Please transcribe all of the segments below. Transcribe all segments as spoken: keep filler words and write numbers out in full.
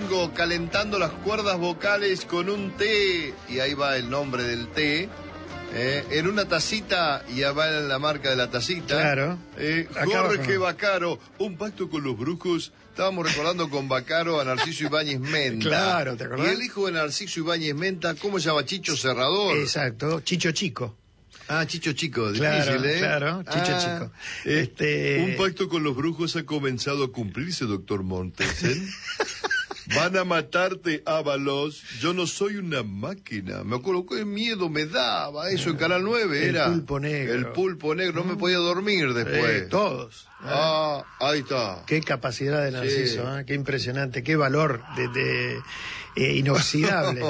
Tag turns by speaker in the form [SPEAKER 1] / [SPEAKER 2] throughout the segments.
[SPEAKER 1] vengo calentando las cuerdas vocales con un té, y ahí va el nombre del té, eh, en una tacita, y ya va la marca de la tacita.
[SPEAKER 2] Claro.
[SPEAKER 1] Eh, Jorge Vaccaro, un pacto con los brujos. Estábamos recordando con Vaccaro a Narciso Ibáñez Menta.
[SPEAKER 2] Claro, ¿te acordás?
[SPEAKER 1] Y el hijo de Narciso Ibáñez Menta, ¿cómo se llama? Chicho Serrador.
[SPEAKER 2] Exacto, Chicho Chico.
[SPEAKER 1] Ah, Chicho Chico,
[SPEAKER 2] claro,
[SPEAKER 1] difícil, ¿eh?
[SPEAKER 2] Claro, Chicho
[SPEAKER 1] ah,
[SPEAKER 2] Chico.
[SPEAKER 1] Eh,
[SPEAKER 2] este...
[SPEAKER 1] Un pacto con los brujos ha comenzado a cumplirse, doctor Mortensen. Van a matarte, Ábalos. Yo no soy una máquina. Me acuerdo qué miedo me daba eso en Canal nueve.
[SPEAKER 2] El
[SPEAKER 1] era
[SPEAKER 2] pulpo negro.
[SPEAKER 1] El pulpo negro. No me podía dormir después.
[SPEAKER 2] Eh, todos.
[SPEAKER 1] Ah, ahí está.
[SPEAKER 2] Qué capacidad de Narciso, sí. ¿eh? Qué impresionante, qué valor de, de eh, inoxidable.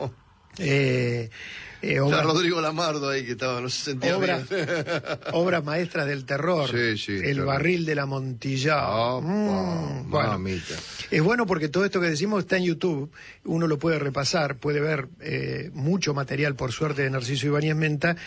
[SPEAKER 2] eh, eh, obra,
[SPEAKER 1] Rodrigo Lamardo ahí que estaba, no se sentía
[SPEAKER 2] obra,
[SPEAKER 1] bien.
[SPEAKER 2] Obras maestras del terror.
[SPEAKER 1] Sí, sí,
[SPEAKER 2] El
[SPEAKER 1] claro.
[SPEAKER 2] barril de la Montillá.
[SPEAKER 1] Oh,
[SPEAKER 2] mm,
[SPEAKER 1] oh,
[SPEAKER 2] bueno,
[SPEAKER 1] mamita.
[SPEAKER 2] Es bueno porque todo esto que decimos está en YouTube, uno lo puede repasar, puede ver eh, mucho material, por suerte, de Narciso Ibáñez Menta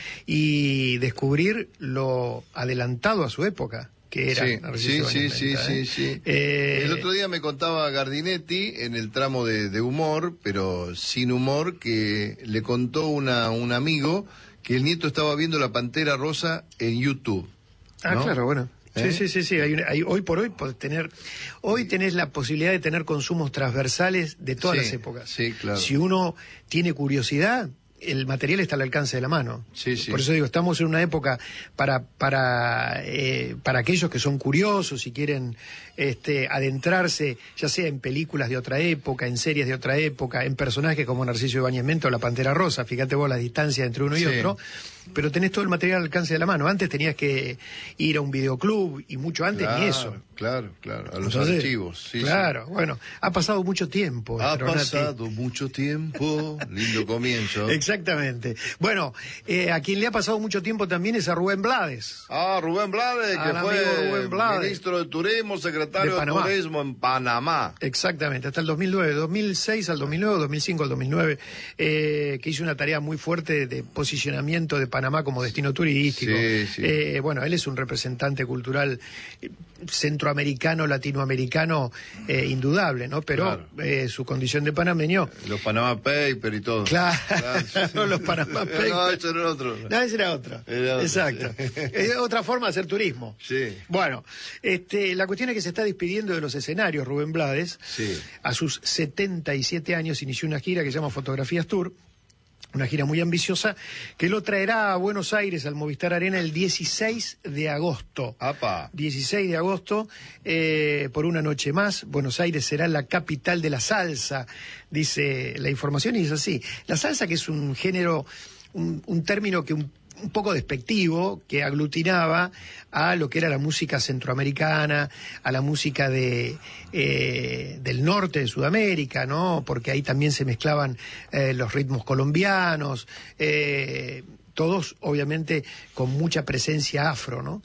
[SPEAKER 2] y descubrir lo adelantado a su época que era
[SPEAKER 1] sí,
[SPEAKER 2] Narciso
[SPEAKER 1] sí,
[SPEAKER 2] Ibáñez
[SPEAKER 1] sí,
[SPEAKER 2] Menta,
[SPEAKER 1] sí,
[SPEAKER 2] ¿eh?
[SPEAKER 1] sí, sí.
[SPEAKER 2] Eh,
[SPEAKER 1] El otro día me contaba Gardinetti en el tramo de, de humor, pero sin humor, que le contó una, un amigo que el nieto estaba viendo La Pantera Rosa en YouTube.
[SPEAKER 2] Ah,
[SPEAKER 1] ¿no?
[SPEAKER 2] claro, bueno.
[SPEAKER 1] ¿Eh?
[SPEAKER 2] Sí, sí, sí, sí. Hay, una- hay- hoy por hoy podés tener, hoy tenés la posibilidad de tener consumos transversales de todas
[SPEAKER 1] Sí,
[SPEAKER 2] las épocas.
[SPEAKER 1] sí, claro.
[SPEAKER 2] Si uno tiene curiosidad, el material está al alcance de la mano.
[SPEAKER 1] Sí, sí.
[SPEAKER 2] Por eso digo, estamos en una época para para eh, para aquellos que son curiosos y quieren este, adentrarse, ya sea en películas de otra época, en series de otra época, en personajes como Narciso Ibáñez Menta o La Pantera Rosa. Fíjate vos la distancia entre uno y
[SPEAKER 1] Sí.
[SPEAKER 2] otro. Pero tenés todo el material al alcance de la mano. Antes tenías que ir a un videoclub y mucho antes
[SPEAKER 1] Claro,
[SPEAKER 2] ni eso.
[SPEAKER 1] Claro, claro, a los
[SPEAKER 2] Entonces,
[SPEAKER 1] archivos. Sí,
[SPEAKER 2] claro,
[SPEAKER 1] sí.
[SPEAKER 2] bueno, ha pasado mucho tiempo.
[SPEAKER 1] Ha
[SPEAKER 2] Stronati.
[SPEAKER 1] pasado mucho tiempo. Lindo comienzo.
[SPEAKER 2] Exactamente. Bueno, eh, a quien le ha pasado mucho tiempo también es a Rubén Blades.
[SPEAKER 1] Ah, Rubén Blades, que
[SPEAKER 2] Al amigo
[SPEAKER 1] fue
[SPEAKER 2] Rubén Blades.
[SPEAKER 1] ministro de Turismo, secretario
[SPEAKER 2] De
[SPEAKER 1] de,
[SPEAKER 2] Panamá.
[SPEAKER 1] Turismo en Panamá.
[SPEAKER 2] Exactamente, hasta el dos mil nueve, dos mil seis al dos mil nueve, dos mil cinco al dos mil nueve, eh, que hizo una tarea muy fuerte de posicionamiento de Panamá como destino turístico.
[SPEAKER 1] Sí, sí.
[SPEAKER 2] Eh, bueno, él es un representante cultural eh, centroamericano, latinoamericano, eh, indudable, ¿no? Pero
[SPEAKER 1] Claro.
[SPEAKER 2] eh, su condición de panameño...
[SPEAKER 1] Los Panama Papers y todo.
[SPEAKER 2] Claro,
[SPEAKER 1] Claro.
[SPEAKER 2] los Panamá Papers.
[SPEAKER 1] No, eso era otro.
[SPEAKER 2] No, ese era otro.
[SPEAKER 1] Era otro,
[SPEAKER 2] Exacto.
[SPEAKER 1] sí.
[SPEAKER 2] Es otra forma de hacer turismo.
[SPEAKER 1] Sí.
[SPEAKER 2] Bueno, este, la cuestión es que se está despidiendo de los escenarios Rubén Blades.
[SPEAKER 1] Sí.
[SPEAKER 2] A sus setenta y siete años inició una gira que se llama Fotografías Tour. Una gira muy ambiciosa que lo traerá a Buenos Aires, al Movistar Arena, el dieciséis de agosto.
[SPEAKER 1] Apa.
[SPEAKER 2] dieciséis de agosto, eh, por una noche más. Buenos Aires será la capital de la salsa, dice la información, y es así. La salsa, que es un género, un, un término que un, un poco despectivo, que aglutinaba a lo que era la música centroamericana, a la música de eh, del norte de Sudamérica, ¿no? Porque ahí también se mezclaban eh, los ritmos colombianos, eh, todos obviamente con mucha presencia afro, ¿no?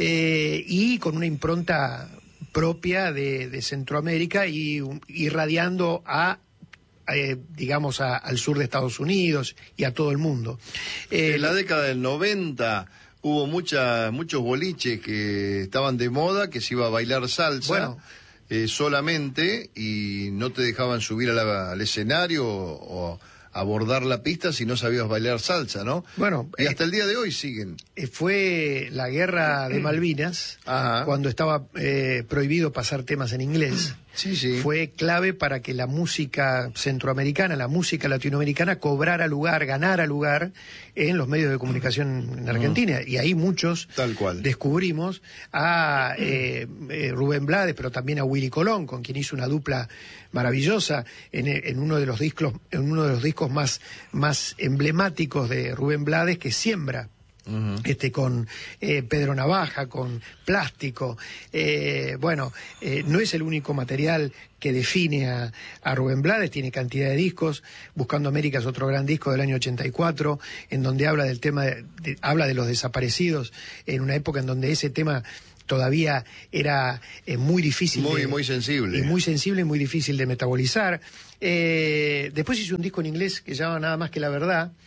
[SPEAKER 2] Eh, y con una impronta propia de, de Centroamérica y um, irradiando a eh, digamos a, al sur de Estados Unidos y a todo el mundo. Eh,
[SPEAKER 1] En la década del noventa hubo mucha, muchos boliches que estaban de moda, que se iba a bailar salsa
[SPEAKER 2] Bueno.
[SPEAKER 1] eh, solamente, y no te dejaban subir a la- al escenario o, o abordar la pista si no sabías bailar salsa, ¿no?
[SPEAKER 2] Bueno,
[SPEAKER 1] y
[SPEAKER 2] eh,
[SPEAKER 1] hasta el día de hoy siguen.
[SPEAKER 2] Eh, fue la guerra de Malvinas,
[SPEAKER 1] Ajá.
[SPEAKER 2] cuando estaba eh, prohibido pasar temas en inglés.
[SPEAKER 1] Sí, sí.
[SPEAKER 2] Fue clave para que la música centroamericana, la música latinoamericana, cobrara lugar, ganara lugar en los medios de comunicación en Argentina. Y ahí muchos
[SPEAKER 1] Tal cual.
[SPEAKER 2] descubrimos a eh, eh, Rubén Blades, pero también a Willy Colón, con quien hizo una dupla maravillosa en, en uno de los discos, en uno de los discos más, más emblemáticos de Rubén Blades, que Siembra.
[SPEAKER 1] Ujú.
[SPEAKER 2] Este, con eh, Pedro Navaja, con Plástico. Eh, bueno, eh, no es el único material que define a, a Rubén Blades, tiene cantidad de discos. Buscando América es otro gran disco del año ochenta y cuatro, en donde habla del tema, de, de, habla de los desaparecidos, en una época en donde ese tema todavía era eh, muy difícil.
[SPEAKER 1] Muy,
[SPEAKER 2] de,
[SPEAKER 1] muy sensible.
[SPEAKER 2] Y muy sensible y muy difícil de metabolizar. Eh, después hizo un disco en inglés que se llama Nada más que la verdad.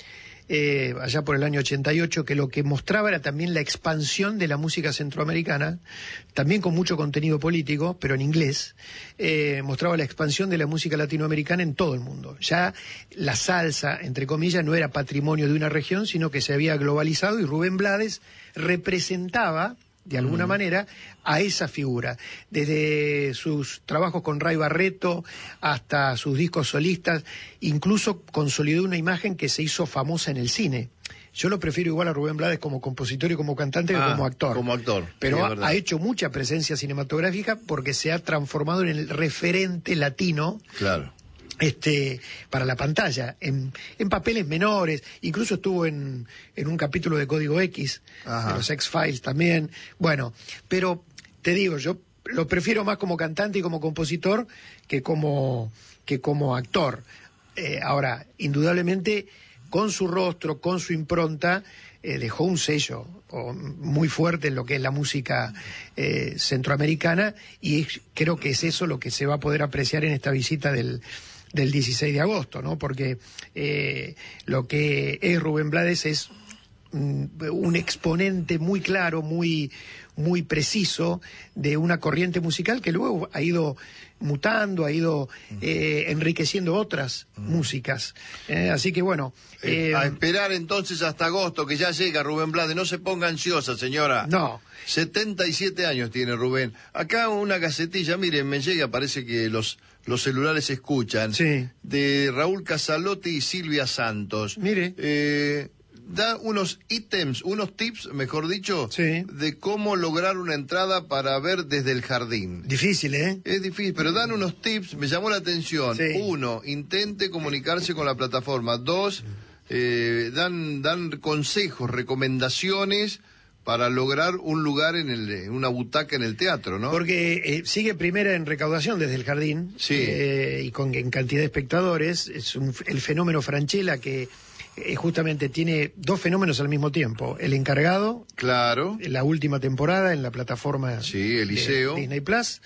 [SPEAKER 2] eh, allá por el año ochenta y ocho, que lo que mostraba era también la expansión de la música centroamericana, también con mucho contenido político, pero en inglés, eh, mostraba la expansión de la música latinoamericana en todo el mundo. Ya la salsa, entre comillas, no era patrimonio de una región, sino que se había globalizado, y Rubén Blades representaba, de alguna mm. manera, a esa figura. Desde sus trabajos con Ray Barreto hasta sus discos solistas, incluso consolidó una imagen que se hizo famosa en el cine. Yo lo prefiero igual a Rubén Blades como compositor y como cantante que
[SPEAKER 1] ah,
[SPEAKER 2] como actor.
[SPEAKER 1] Como actor.
[SPEAKER 2] Pero
[SPEAKER 1] sí,
[SPEAKER 2] ha, ha hecho mucha presencia cinematográfica porque se ha transformado en el referente latino.
[SPEAKER 1] Claro.
[SPEAKER 2] Este, para la pantalla, en, en papeles menores, incluso estuvo en, en un capítulo de Código X, Ajá. de los X-Files también, bueno, pero te digo, yo lo prefiero más como cantante y como compositor que como, que como actor. Eh, ahora, indudablemente, con su rostro, con su impronta, eh, dejó un sello o, muy fuerte en lo que es la música eh, centroamericana, y creo que es eso lo que se va a poder apreciar en esta visita del del dieciséis de agosto, ¿no? Porque eh, lo que es Rubén Blades es un, un exponente muy claro, muy, muy preciso de una corriente musical que luego ha ido mutando, ha ido eh, enriqueciendo otras uh-huh. músicas. Eh, así que bueno...
[SPEAKER 1] Eh, eh, a esperar entonces hasta agosto, que ya llega Rubén Blades. No se ponga ansiosa, señora.
[SPEAKER 2] No.
[SPEAKER 1] setenta y siete años tiene Rubén. Acá una gacetilla, miren, me llega, parece que los... los celulares escuchan,
[SPEAKER 2] sí.
[SPEAKER 1] de Raúl Casalotti y Silvia Santos.
[SPEAKER 2] Mire.
[SPEAKER 1] Eh, da unos ítems, unos tips, mejor dicho,
[SPEAKER 2] sí.
[SPEAKER 1] de cómo lograr una entrada para ver desde el jardín.
[SPEAKER 2] Difícil, ¿eh?
[SPEAKER 1] Es difícil, pero dan unos tips, me llamó la atención.
[SPEAKER 2] Sí.
[SPEAKER 1] Uno, intente comunicarse con la plataforma. Dos, eh, dan, dan consejos, recomendaciones para lograr un lugar en, el, en una butaca en el teatro, ¿no?
[SPEAKER 2] Porque eh, sigue primera en recaudación desde el jardín,
[SPEAKER 1] sí.
[SPEAKER 2] eh, y con en cantidad de espectadores. Es un, el fenómeno Franchella, que eh, justamente tiene dos fenómenos al mismo tiempo. El encargado,
[SPEAKER 1] claro,
[SPEAKER 2] en la última temporada en la plataforma
[SPEAKER 1] sí, Eliseo.
[SPEAKER 2] de Disney Plus,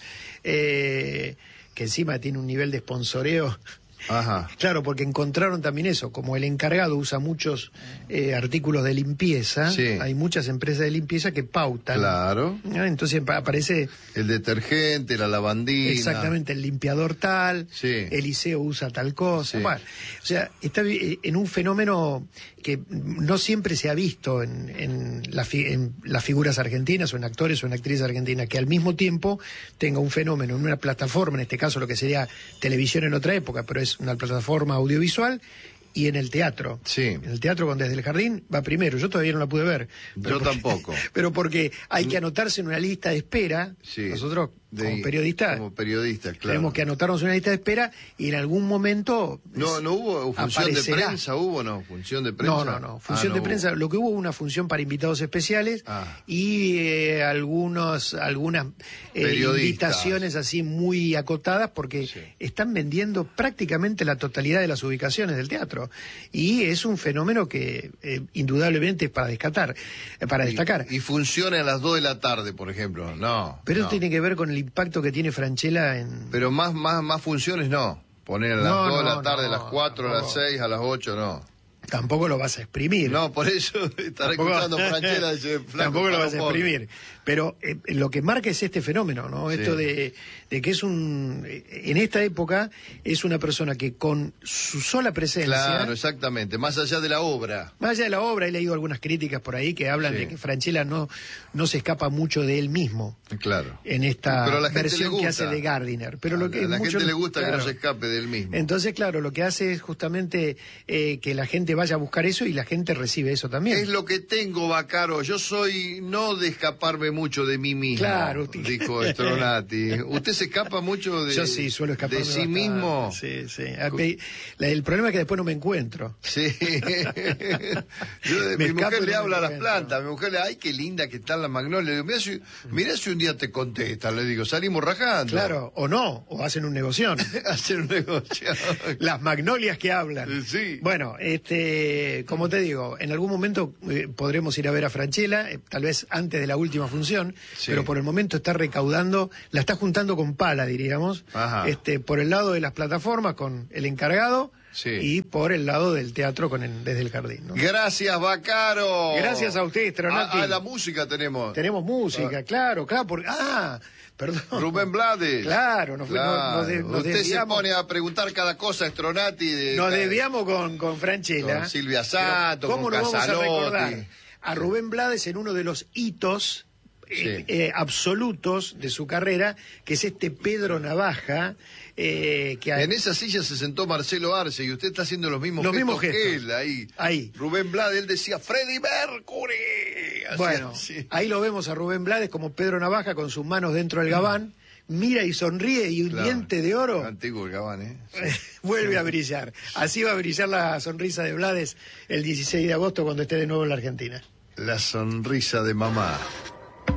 [SPEAKER 2] eh, que encima tiene un nivel de sponsoreo.
[SPEAKER 1] Ajá.
[SPEAKER 2] Claro, porque encontraron también eso, como el encargado usa muchos eh, artículos de limpieza,
[SPEAKER 1] sí.
[SPEAKER 2] hay muchas empresas de limpieza que pautan.
[SPEAKER 1] Claro.
[SPEAKER 2] ¿No? Entonces aparece...
[SPEAKER 1] el detergente, la lavandina.
[SPEAKER 2] Exactamente, el limpiador tal,
[SPEAKER 1] sí.
[SPEAKER 2] Eliseo usa tal cosa.
[SPEAKER 1] Sí.
[SPEAKER 2] Bueno, o sea, está en un fenómeno que no siempre se ha visto en, en, la fi, en las figuras argentinas o en actores o en actrices argentinas, que al mismo tiempo tenga un fenómeno en una plataforma, en este caso lo que sería televisión en otra época, pero es una plataforma audiovisual, y en el teatro.
[SPEAKER 1] Sí.
[SPEAKER 2] En el teatro con Desde el Jardín va primero. Yo todavía no la pude ver.
[SPEAKER 1] Yo
[SPEAKER 2] porque,
[SPEAKER 1] tampoco.
[SPEAKER 2] Pero porque hay que anotarse en una lista de espera.
[SPEAKER 1] Sí.
[SPEAKER 2] Nosotros,
[SPEAKER 1] de,
[SPEAKER 2] como periodistas,
[SPEAKER 1] como periodistas, claro,
[SPEAKER 2] tenemos que anotarnos en una lista de espera, y en algún momento...
[SPEAKER 1] No, no hubo función
[SPEAKER 2] aparecerá.
[SPEAKER 1] de prensa, ¿hubo no? ¿Función de prensa?
[SPEAKER 2] No, no, no. Función
[SPEAKER 1] ah, no
[SPEAKER 2] de
[SPEAKER 1] hubo.
[SPEAKER 2] prensa. Lo que hubo una función para invitados especiales
[SPEAKER 1] ah.
[SPEAKER 2] y eh, algunos, algunas eh, invitaciones así muy acotadas, porque sí. están vendiendo prácticamente la totalidad de las ubicaciones del teatro. Y es un fenómeno que eh, indudablemente es para destacar, eh, para destacar.
[SPEAKER 1] Y, y funciona a las dos de la tarde, por ejemplo. No.
[SPEAKER 2] Pero
[SPEAKER 1] no.
[SPEAKER 2] eso tiene que ver con el impacto que tiene Franchella en...
[SPEAKER 1] Pero más, más, más funciones no. Poner a las
[SPEAKER 2] no,
[SPEAKER 1] dos de
[SPEAKER 2] no,
[SPEAKER 1] la tarde,
[SPEAKER 2] no,
[SPEAKER 1] a las cuatro,
[SPEAKER 2] tampoco.
[SPEAKER 1] a las seis, a las ocho, no.
[SPEAKER 2] Tampoco lo vas a exprimir.
[SPEAKER 1] No, por eso estaré
[SPEAKER 2] tampoco,
[SPEAKER 1] escuchando Franchella. Dice,
[SPEAKER 2] tampoco lo vas a exprimir. Pero eh, lo que marca es este fenómeno, ¿no?
[SPEAKER 1] Sí.
[SPEAKER 2] Esto de, de que es un... En esta época es una persona que con su sola presencia...
[SPEAKER 1] Claro, exactamente. Más allá de la obra.
[SPEAKER 2] Más allá de la obra, he leído algunas críticas por ahí que hablan
[SPEAKER 1] sí.
[SPEAKER 2] de que Franchella no, no se escapa mucho de él mismo.
[SPEAKER 1] Claro.
[SPEAKER 2] En esta
[SPEAKER 1] Pero a la gente
[SPEAKER 2] versión
[SPEAKER 1] le gusta.
[SPEAKER 2] que hace de Gardiner. Pero
[SPEAKER 1] a
[SPEAKER 2] lo que
[SPEAKER 1] la, la
[SPEAKER 2] mucho,
[SPEAKER 1] gente le gusta
[SPEAKER 2] claro.
[SPEAKER 1] que no se escape de él mismo.
[SPEAKER 2] Entonces, claro, lo que hace es justamente eh, que la gente vaya a buscar eso, y la gente recibe eso también.
[SPEAKER 1] Es lo que tengo, Baccaro. Yo soy no de escaparme mucho de mí mismo.
[SPEAKER 2] Claro,
[SPEAKER 1] dijo Stronati. ¿Usted se escapa mucho de,
[SPEAKER 2] Yo sí, suelo escaparme
[SPEAKER 1] de sí
[SPEAKER 2] bastante.
[SPEAKER 1] mismo?
[SPEAKER 2] Sí, sí. El problema es que después no me encuentro.
[SPEAKER 1] Sí. Yo,
[SPEAKER 2] Me
[SPEAKER 1] mi mujer
[SPEAKER 2] escapo y
[SPEAKER 1] le
[SPEAKER 2] no
[SPEAKER 1] habla a
[SPEAKER 2] me
[SPEAKER 1] las
[SPEAKER 2] encuentro.
[SPEAKER 1] plantas. Mi mujer le ay, qué linda que están las magnolias. Le digo, mirá si, mirá si un día te contestan. Le digo, salimos rajando.
[SPEAKER 2] Claro, o no, o hacen un negocio.
[SPEAKER 1] Hacen un negocio.
[SPEAKER 2] Las magnolias que hablan.
[SPEAKER 1] Sí.
[SPEAKER 2] Bueno, este... Eh, como te digo, en algún momento eh, podremos ir a ver a Francella, eh, tal vez antes de la última función,
[SPEAKER 1] Sí.
[SPEAKER 2] pero por el momento está recaudando, la está juntando con pala, diríamos,
[SPEAKER 1] Ajá.
[SPEAKER 2] este, por el lado de las plataformas con el encargado
[SPEAKER 1] Sí.
[SPEAKER 2] y por el lado del teatro con el, desde el jardín, ¿no?
[SPEAKER 1] Gracias, Bacaro.
[SPEAKER 2] Gracias a usted, Stronati.
[SPEAKER 1] Ah, ah, la música tenemos.
[SPEAKER 2] Tenemos música,
[SPEAKER 1] Ah.
[SPEAKER 2] claro, claro, porque... Ah, perdón.
[SPEAKER 1] Rubén Blades.
[SPEAKER 2] Claro, nos,
[SPEAKER 1] Claro.
[SPEAKER 2] nos- nos de- nos
[SPEAKER 1] Usted se
[SPEAKER 2] desviamos,
[SPEAKER 1] pone a preguntar cada cosa a Stronati. De,
[SPEAKER 2] nos
[SPEAKER 1] cada-
[SPEAKER 2] desviamos con, con Francella.
[SPEAKER 1] Con Silvia
[SPEAKER 2] Pero
[SPEAKER 1] Santo,
[SPEAKER 2] ¿Cómo
[SPEAKER 1] con
[SPEAKER 2] nos vamos a
[SPEAKER 1] Casalotti?
[SPEAKER 2] recordar a Rubén Blades en uno de los hitos eh,
[SPEAKER 1] Sí.
[SPEAKER 2] eh, absolutos de su carrera, que es este Pedro Navaja, eh, que
[SPEAKER 1] En esa silla se sentó Marcelo Arce y usted está haciendo los mismos
[SPEAKER 2] Los
[SPEAKER 1] gestos,
[SPEAKER 2] mismos
[SPEAKER 1] que
[SPEAKER 2] gestos.
[SPEAKER 1] él ahí.
[SPEAKER 2] Ahí.
[SPEAKER 1] Rubén Blades, él decía Freddie Mercury. Hacía
[SPEAKER 2] Bueno,
[SPEAKER 1] así.
[SPEAKER 2] ahí lo vemos a Rubén Blades como Pedro Navaja con sus manos dentro del gabán, mira y sonríe y un
[SPEAKER 1] Claro.
[SPEAKER 2] diente de oro
[SPEAKER 1] Antiguo el Gabán, ¿eh?
[SPEAKER 2] vuelve a brillar. Así va a brillar la sonrisa de Blades el dieciséis de agosto cuando esté de nuevo en la Argentina.
[SPEAKER 1] La sonrisa de mamá.